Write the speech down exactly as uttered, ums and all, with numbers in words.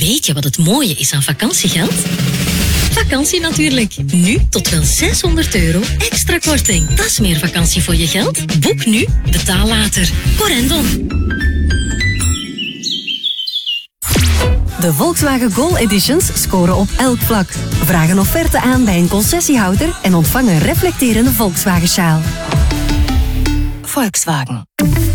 Weet je wat het mooie is aan vakantiegeld? Vakantie natuurlijk. Nu tot wel zeshonderd euro extra korting. Dat is meer vakantie voor je geld. Boek nu, betaal later. Corendon. De Volkswagen Gol Editions scoren op elk vlak. Vraag een offerte aan bij een concessiehouder en ontvang een reflecterende Volkswagen-sjaal. Volkswagen.